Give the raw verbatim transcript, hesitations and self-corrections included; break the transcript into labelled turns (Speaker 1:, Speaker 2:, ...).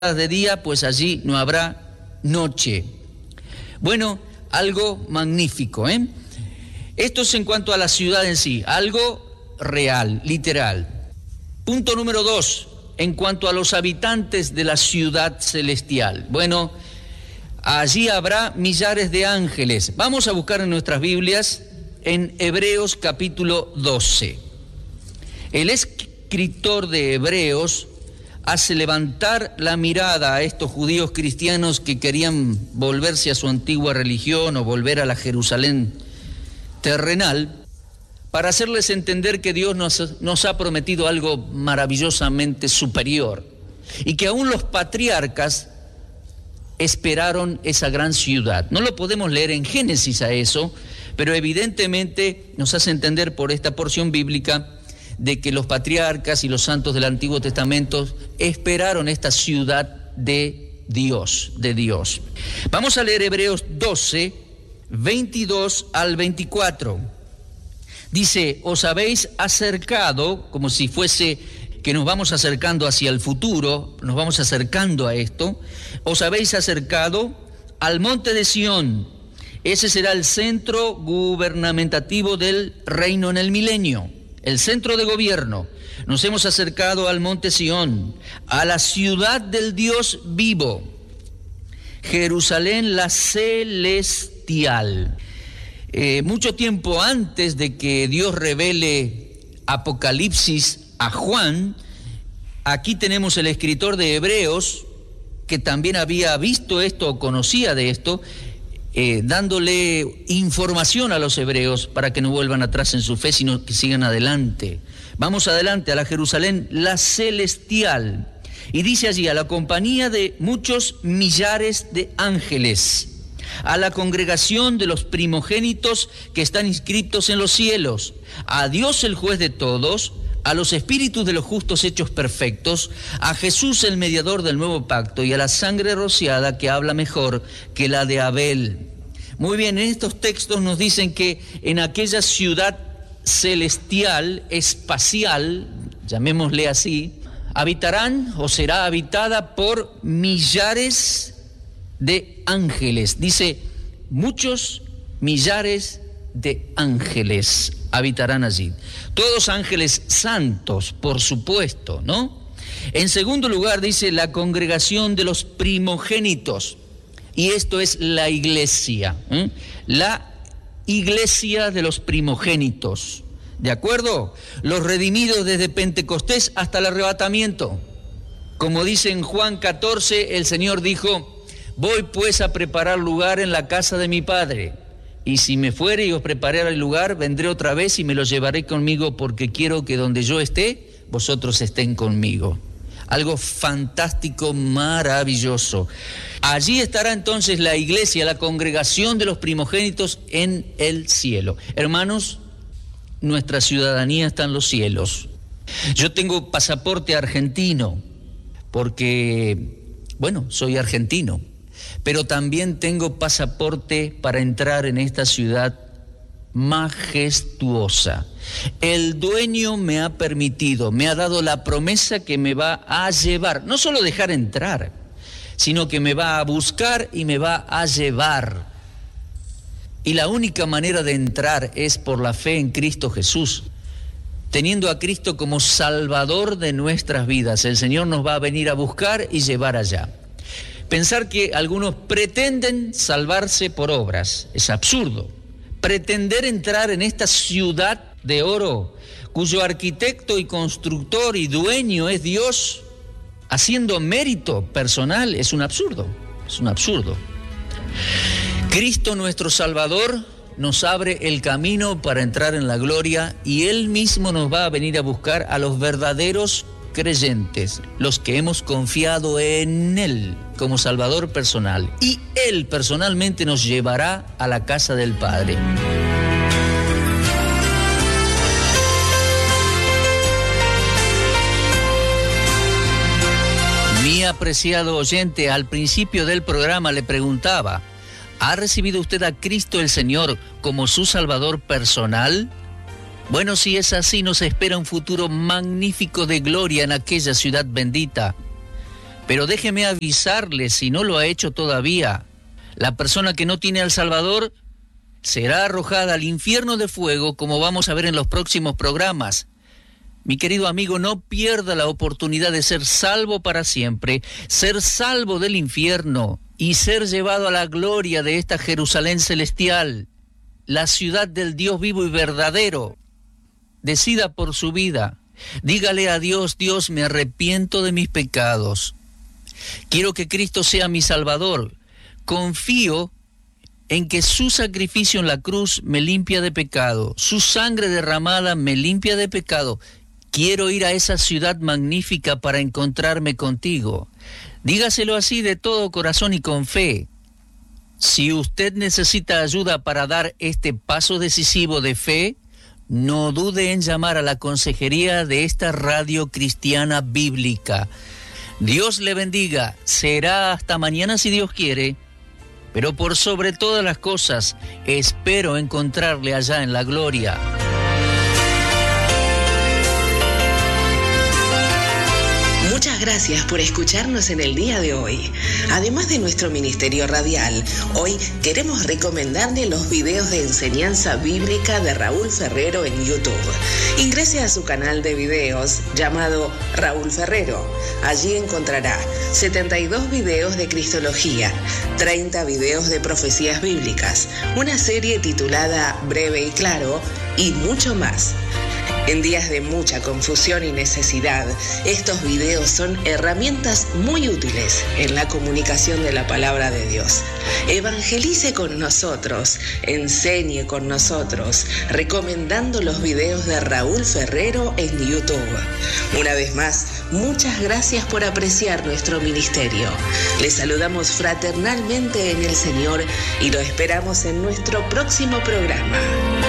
Speaker 1: de día, pues allí no habrá noche. Bueno, algo magnífico, ¿eh? Esto es en cuanto a la ciudad en sí, algo real, literal. Punto número dos, en cuanto a los habitantes de la ciudad celestial. Bueno, allí habrá millares de ángeles. Vamos a buscar en nuestras Biblias en Hebreos capítulo doce. El escritor de Hebreos hace levantar la mirada a estos judíos cristianos que querían volverse a su antigua religión o volver a la Jerusalén terrenal, para hacerles entender que Dios nos, nos ha prometido algo maravillosamente superior y que aún los patriarcas esperaron esa gran ciudad. No lo podemos leer en Génesis a eso, pero evidentemente nos hace entender por esta porción bíblica de que los patriarcas y los santos del Antiguo Testamento esperaron esta ciudad de Dios, de Dios. Vamos a leer Hebreos doce, veintidós al veinticuatro. Dice, os habéis acercado, como si fuese que nos vamos acercando hacia el futuro, nos vamos acercando a esto, os habéis acercado al monte de Sión. Ese será el centro gubernamentativo del reino en el milenio. El centro de gobierno. Nos hemos acercado al monte Sión, a la ciudad del Dios vivo, Jerusalén la celestial. Eh, mucho tiempo antes de que Dios revele Apocalipsis a Juan, aquí tenemos el escritor de Hebreos, que también había visto esto o conocía de esto, Eh, dándole información a los hebreos para que no vuelvan atrás en su fe, sino que sigan adelante. Vamos adelante a la Jerusalén, la celestial. Y dice allí, a la compañía de muchos millares de ángeles, a la congregación de los primogénitos que están inscritos en los cielos, a Dios el juez de todos, a los espíritus de los justos hechos perfectos, a Jesús el mediador del nuevo pacto y a la sangre rociada que habla mejor que la de Abel. Muy bien, en estos textos nos dicen que en aquella ciudad celestial, espacial, llamémosle así, habitarán o será habitada por millares de ángeles. Dice, muchos millares de ángeles habitarán allí. Todos ángeles santos, por supuesto, ¿no? En segundo lugar dice la congregación de los primogénitos, y esto es la iglesia, ¿eh? La iglesia de los primogénitos, ¿de acuerdo? Los redimidos desde Pentecostés hasta el arrebatamiento. Como dice en Juan catorce, el Señor dijo, voy pues a preparar lugar en la casa de mi Padre. Y si me fuere y os preparé el lugar, vendré otra vez y me los llevaré conmigo, porque quiero que donde yo esté, vosotros estén conmigo. Algo fantástico, maravilloso. Allí estará entonces la iglesia, la congregación de los primogénitos en el cielo. Hermanos, nuestra ciudadanía está en los cielos. Yo tengo pasaporte argentino, porque, bueno, soy argentino. Pero también tengo pasaporte para entrar en esta ciudad majestuosa. El dueño me ha permitido, me ha dado la promesa que me va a llevar, no solo dejar entrar, sino que me va a buscar y me va a llevar. Y la única manera de entrar es por la fe en Cristo Jesús. Teniendo a Cristo como Salvador de nuestras vidas, el Señor nos va a venir a buscar y llevar allá. Pensar que algunos pretenden salvarse por obras es absurdo. Pretender entrar en esta ciudad de oro, cuyo arquitecto y constructor y dueño es Dios, haciendo mérito personal, es un absurdo, es un absurdo. Cristo nuestro Salvador nos abre el camino para entrar en la gloria y Él mismo nos va a venir a buscar a los verdaderos creyentes, los que hemos confiado en Él como Salvador personal, y Él personalmente nos llevará a la casa del Padre. Mi apreciado oyente, al principio del programa le preguntaba, ¿ha recibido usted a Cristo el Señor como su Salvador personal? Bueno, si es así, nos espera un futuro magnífico de gloria en aquella ciudad bendita. Pero déjeme avisarle, si no lo ha hecho todavía, la persona que no tiene al Salvador será arrojada al infierno de fuego, como vamos a ver en los próximos programas. Mi querido amigo, no pierda la oportunidad de ser salvo para siempre, ser salvo del infierno y ser llevado a la gloria de esta Jerusalén celestial, la ciudad del Dios vivo y verdadero. Decida por su vida. Dígale a Dios: Dios, me arrepiento de mis pecados. Quiero que Cristo sea mi Salvador. Confío en que su sacrificio en la cruz me limpia de pecado, su sangre derramada me limpia de pecado. Quiero ir a esa ciudad magnífica para encontrarme contigo. Dígaselo así de todo corazón y con fe. Si usted necesita ayuda para dar este paso decisivo de fe, no dude en llamar a la consejería de esta radio cristiana bíblica. Dios le bendiga. Será hasta mañana si Dios quiere. Pero por sobre todas las cosas, espero encontrarle allá en la gloria.
Speaker 2: Muchas gracias por escucharnos en el día de hoy. Además de nuestro ministerio radial, hoy queremos recomendarle los videos de enseñanza bíblica de Raúl Ferrero en YouTube. Ingrese a su canal de videos llamado Raúl Ferrero. Allí encontrará setenta y dos videos de Cristología, treinta videos de profecías bíblicas, una serie titulada Breve y Claro y mucho más. En días de mucha confusión y necesidad, estos videos son herramientas muy útiles en la comunicación de la palabra de Dios. Evangelice con nosotros, enseñe con nosotros, recomendando los videos de Raúl Ferrero en YouTube. Una vez más, muchas gracias por apreciar nuestro ministerio. Les saludamos fraternalmente en el Señor y lo esperamos en nuestro próximo programa.